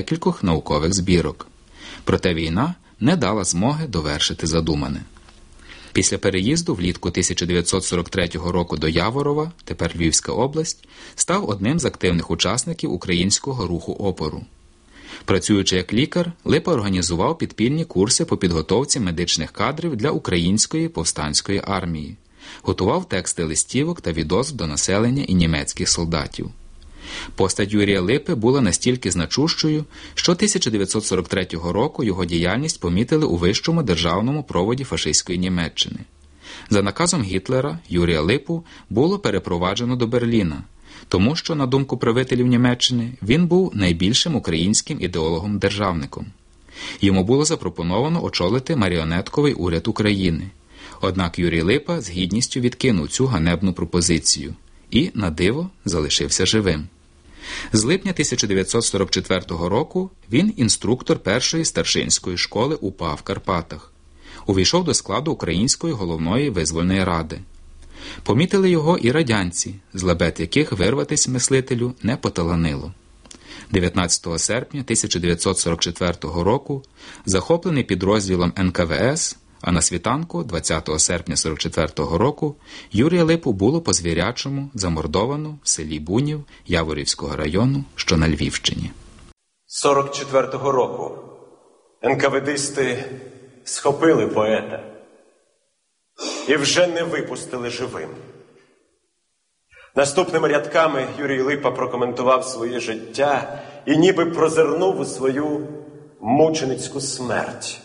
декількох наукових збірок. Проте війна не дала змоги довершити задумане. Після переїзду влітку 1943 року до Яворова, тепер Львівська область, став одним з активних учасників українського руху опору. Працюючи як лікар, Липа організував підпільні курси по підготовці медичних кадрів для української повстанської армії, готував тексти листівок та відозв до населення і німецьких солдатів. Постать Юрія Липи була настільки значущою, що 1943 року його діяльність помітили у вищому державному проводі фашистської Німеччини. За наказом Гітлера Юрія Липу було перепроваджено до Берліна, тому що, на думку правителів Німеччини, він був найбільшим українським ідеологом-державником. Йому було запропоновано очолити маріонетковий уряд України. Однак Юрій Липа з гідністю відкинув цю ганебну пропозицію і, на диво, залишився живим. З липня 1944 року він інструктор першої старшинської школи УПА в Карпатах. Увійшов до складу Української головної визвольної ради. Помітили його і радянці, з лабет яких вирватись мислителю не поталанило. 19 серпня 1944 року, захоплений підрозділом НКВС, а на світанку 20 серпня 1944 року Юрія Липу було по-звірячому замордовано в селі Бунів Яворівського району, що на Львівщині. 44-го року НКВДисти схопили поета і вже не випустили живим. Наступними рядками Юрій Липа прокоментував своє життя і ніби прозирнув у свою мученицьку смерть.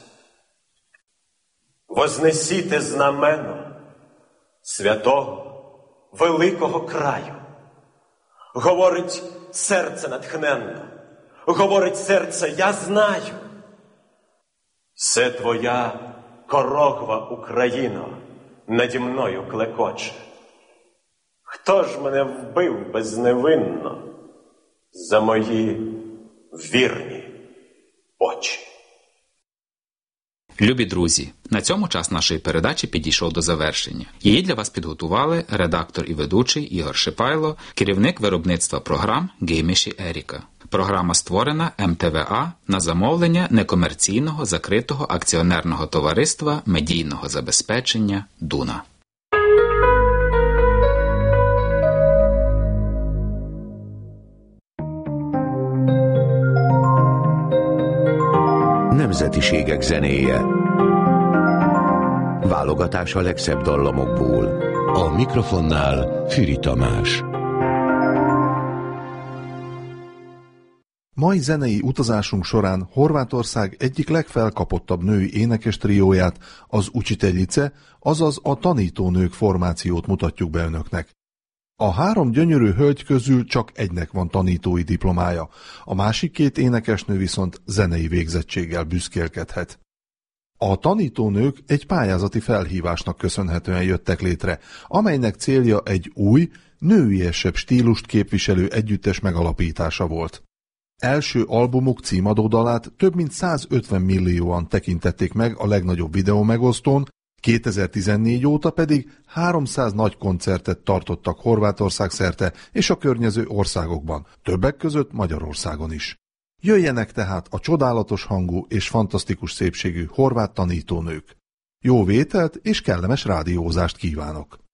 «Вознесіте знамено святого, великого краю. Говорить серце натхненно, говорить серце, я знаю. Це твоя корогва, Україно, наді мною клекоче. Хто ж мене вбив безневинно за мої вірні очі?» Любі друзі, на цьому час нашої передачі підійшов до завершення. Її для вас підготували редактор і ведучий Ігор Шипайло, керівник виробництва програм Гейміші Еріка. Програма створена МТВА на замовлення некомерційного закритого акціонерного товариства медійного забезпечення «Дуна». Nemzetiségek zenéje. Válogatás a legszebb dallamokból. A mikrofonnál Füri Tamás. Mai zenei utazásunk során Horvátország egyik legfelkapottabb női énekes trióját, az Učiteljice, azaz a tanítónők formációt mutatjuk be önöknek. A három gyönyörű hölgy közül csak egynek van tanítói diplomája, a másik két énekesnő viszont zenei végzettséggel büszkélkedhet. A tanítónők egy pályázati felhívásnak köszönhetően jöttek létre, amelynek célja egy új, nőiesebb stílust képviselő együttes megalapítása volt. Első albumuk címadó dalát több mint 150 millióan tekintették meg a legnagyobb videómegosztón, 2014 óta pedig 300 nagy koncertet tartottak Horvátország szerte és a környező országokban, többek között Magyarországon is. Jöjjenek tehát a csodálatos hangú és fantasztikus szépségű horvát tanítónők. Jó vételt és kellemes rádiózást kívánok!